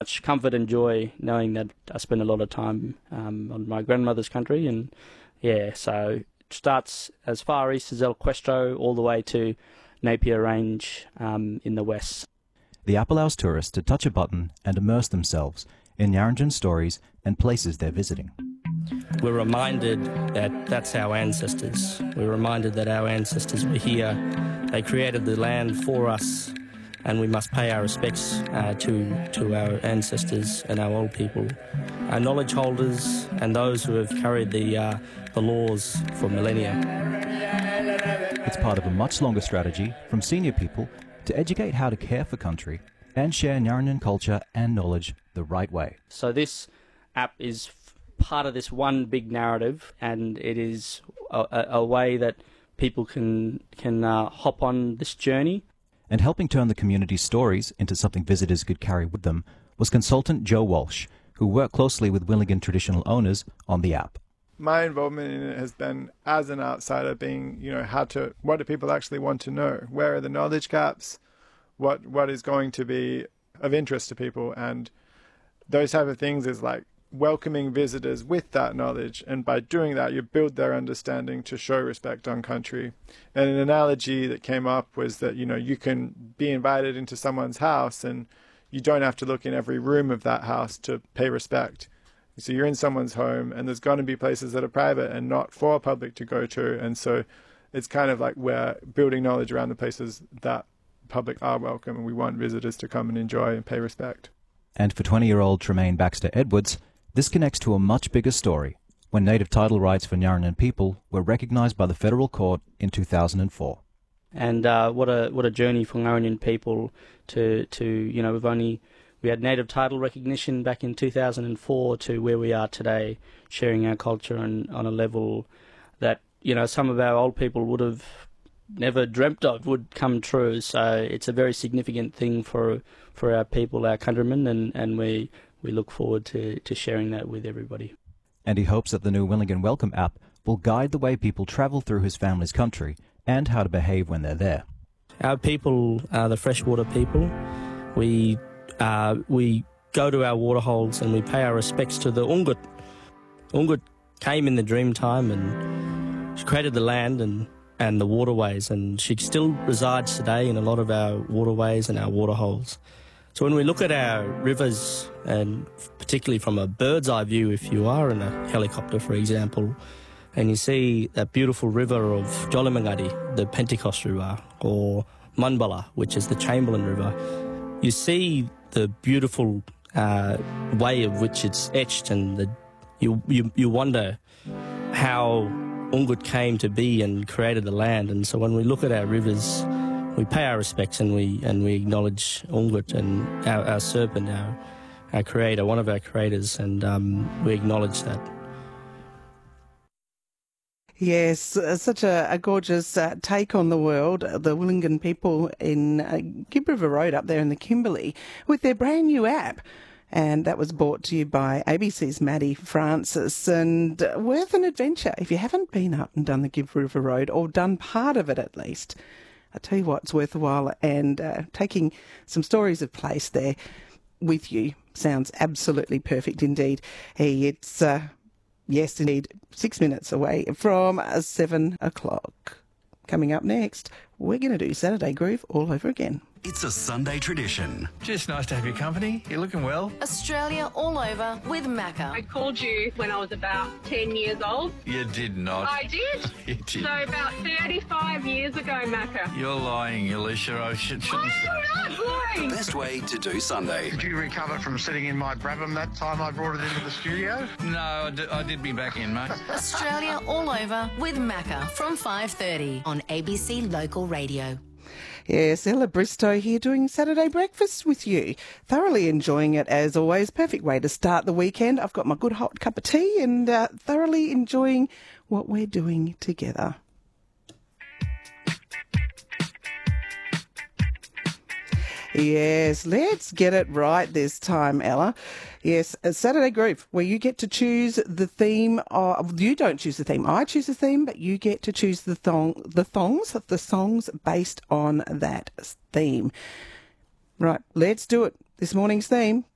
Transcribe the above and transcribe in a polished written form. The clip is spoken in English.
much comfort and joy knowing that I spend a lot of time on my grandmother's country. And yeah, so it starts as far east as El Questro all the way to Napier Range in the west. The app allows tourists to touch a button and immerse themselves in Njarrindjin stories and places they're visiting. We're reminded that that's our ancestors. We're reminded that our ancestors were here. They created the land for us, and we must pay our respects to our ancestors and our old people, our knowledge holders and those who have carried the laws for millennia. It's part of a much longer strategy from senior people to educate how to care for country and share Njarrindjin culture and knowledge the right way. So this app is part of this one big narrative, and it is a way that people can hop on this journey. And helping turn the community's stories into something visitors could carry with them was consultant Joe Walsh, who worked closely with Willingan traditional owners on the app. My involvement in it has been, as an outsider, being, what do people actually want to know? Where are the knowledge gaps? What is going to be of interest to people? And those type of things is like welcoming visitors with that knowledge, and by doing that you build their understanding to show respect on country. And an analogy that came up was that you can be invited into someone's house and you don't have to look in every room of that house to pay respect. So you're in someone's home and there's going to be places that are private and not for public to go to, and so it's kind of like we're building knowledge around the places that public are welcome and we want visitors to come and enjoy and pay respect. And for 20-year-old Tremaine Baxter Edwards, this connects to a much bigger story, when native title rights for Njarrindjin people were recognised by the federal court in 2004. And what a journey for Njarrindjin people to we had native title recognition back in 2004 to where we are today, sharing our culture on a level that some of our old people would have never dreamt of would come true. So it's a very significant thing for our people, our countrymen, and we look forward to sharing that with everybody. And he hopes that the new Willingan Welcome app will guide the way people travel through his family's country and how to behave when they're there. Our people are the freshwater people. We go to our waterholes and we pay our respects to the Ungut. Ungut came in the dream time and she created the land and the waterways, and she still resides today in a lot of our waterways and our waterholes. So when we look at our rivers, and particularly from a bird's eye view, if you are in a helicopter, for example, and you see that beautiful river of Jolimangadi, the Pentecost River, or Munbala, which is the Chamberlain River, you see the beautiful way of which it's etched, and you wonder how Ungut came to be and created the land. And so when we look at our rivers, we pay our respects and we acknowledge Ungut and our serpent, our creator, one of our creators, and we acknowledge that. Yes, such a gorgeous take on the world, the Willingan people in Gibb River Road up there in the Kimberley, with their brand new app. And that was brought to you by ABC's Maddie Francis, and worth an adventure if you haven't been up and done the Gibb River Road, or done part of it at least. I tell you what, it's worth a while, and taking some stories of place there with you sounds absolutely perfect indeed. Hey, it's, yes indeed, 6 minutes away from 7 o'clock. Coming up next, we're going to do Saturday Groove all over again. It's a Sunday tradition. Just nice to have your company. You're looking well. Australia all over with Macca. I called you when I was about 10 years old. You did not. I did. You did. So about 35 years ago, Macca. You're lying, Alicia. I shouldn't say. I'm not lying. Best way to do Sunday. Did you recover from sitting in my Brabham that time I brought it into the studio? No, I did be back in, mate. Australia all over with Macca from 5:30 on ABC Local Radio. Yes, Ella Bristow here doing Saturday breakfast with you. Thoroughly enjoying it as always. Perfect way to start the weekend. I've got my good hot cup of tea and thoroughly enjoying what we're doing together. Yes, let's get it right this time, Ella. Yes, a Saturday Groove, where you get to choose the theme. You don't choose the theme. I choose the theme, but you get to choose the songs based on that theme. Right, let's do it. This morning's theme,